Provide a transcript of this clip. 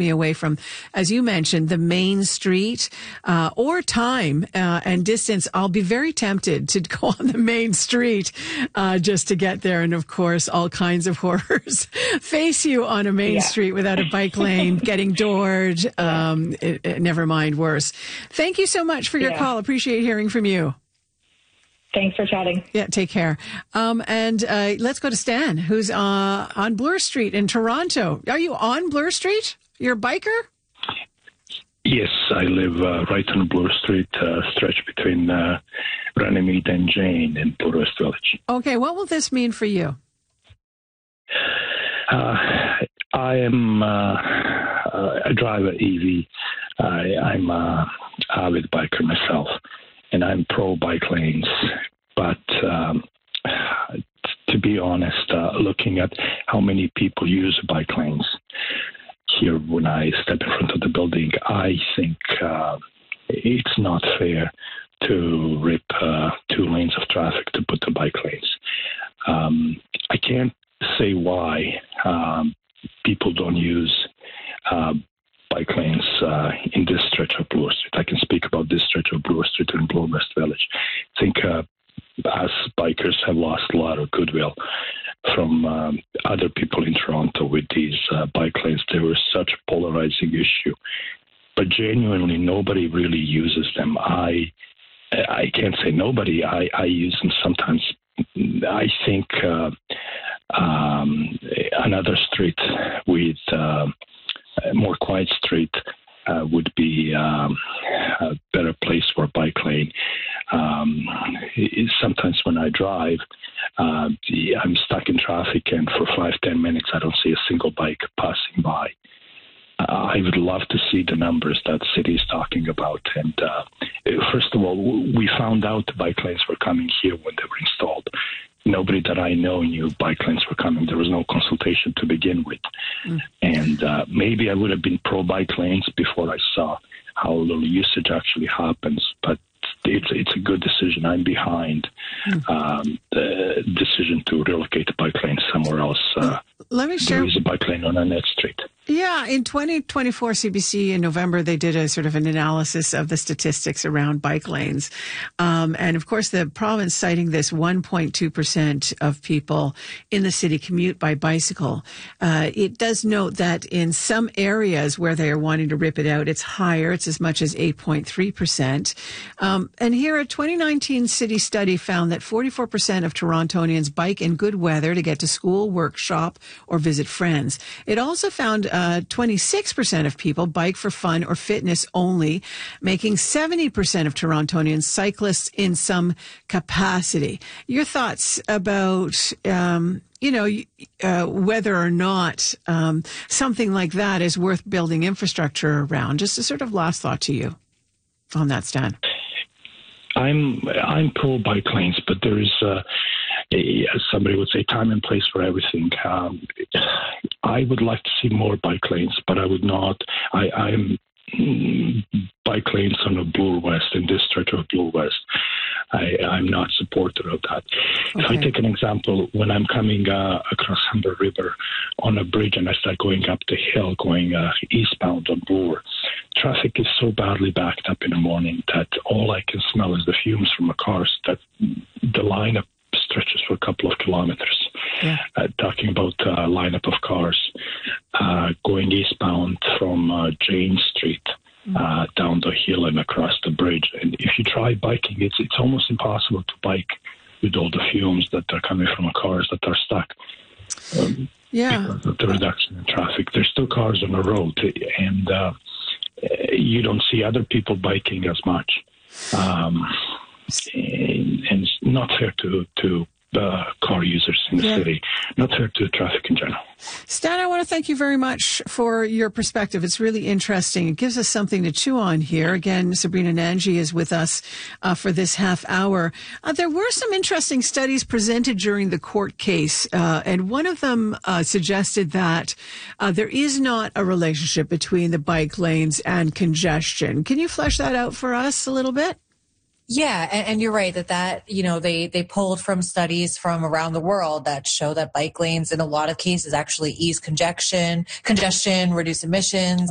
me away from, as you mentioned, the main street, or time, and distance, I'll be very tempted to go on the main street, just to get there. And of course, all kinds of horrors face you on a main street without a bike lane, getting doored, never mind worse. Thank you so much for your call. Appreciate hearing from you. Thanks for chatting. Yeah, take care. And let's go to Stan, who's on Bloor Street in Toronto. Are you on Bloor Street? You're a biker? Yes, I live right on Bloor Street, stretch between Runnymede and Jane in Bloor West Village. Okay, what will this mean for you? I am a driver EV. I'm an avid biker myself, and I'm pro bike lanes. But to be honest, looking at how many people use bike lanes here when I step in front of the building, I think it's not fair to rip 2 lanes of traffic to put the bike lanes. I can't say why people don't use bike lanes in this stretch of Bloor Street. I can speak about this stretch of Bloor Street in Bloor West Village. I think us bikers have lost a lot of goodwill from other people in Toronto with these bike lanes. They were such a polarizing issue. But genuinely, nobody really uses them. I can't say nobody. I use them sometimes. I think another street with a more quiet street would be a better place for a bike lane. Sometimes when I drive, I'm stuck in traffic, and for 5-10 minutes, I don't see a single bike passing by. I would love to see the numbers that the city is talking about. And first of all, we found out the bike lanes were coming here when they were installed. Nobody that I know knew bike lanes were coming. There was no consultation to begin with. And maybe I would have been pro-bike lanes before I saw how little usage actually happens. But it's a good decision. I'm behind the decision to relocate the bike lane somewhere else. Let me share. There is a bike lane on Annette Street. Yeah, in 2024 CBC in November, they did a sort of an analysis of the statistics around bike lanes. And of course, the province citing this 1.2% of people in the city commute by bicycle. It does note that in some areas where they are wanting to rip it out, it's higher. It's as much as 8.3%. And here a 2019 city study found that 44% of Torontonians bike in good weather to get to school, workshop, or visit friends. It also found 26% of people bike for fun or fitness only, making 70% of Torontonians cyclists in some capacity. Your thoughts about, whether or not something like that is worth building infrastructure around? Just a sort of last thought to you on that, Stan. I'm pro bike lanes, but there is, as somebody would say, time and place for everything. I would like to see more bike lanes, but I would not. I'm bike lanes on the Bloor West, in this stretch of Bloor West. I'm not a supporter of that. Okay. If I take an example, when I'm coming across Humber River on a bridge and I start going up the hill, going eastbound on Bloor, traffic is so badly backed up in the morning that all I can smell is the fumes from the cars, that the lineup stretches for a couple of kilometers. Yeah. Talking about a lineup of cars going eastbound from Jane Street down the hill and across the bridge. And if you try biking, it's almost impossible to bike with all the fumes that are coming from the cars that are stuck. Because of the reduction in traffic. There's still cars on the road, and you don't see other people biking as much. And it's not fair to car users in the city, not fair to traffic in general. Stan, I want to thank you very much for your perspective. It's really interesting. It gives us something to chew on here. Again, Sabrina Nanji is with us for this half hour. There were some interesting studies presented during the court case, and one of them suggested that there is not a relationship between the bike lanes and congestion. Can you flesh that out for us a little bit? Yeah, and you're right that they pulled from studies from around the world that show that bike lanes in a lot of cases actually ease congestion, reduce emissions.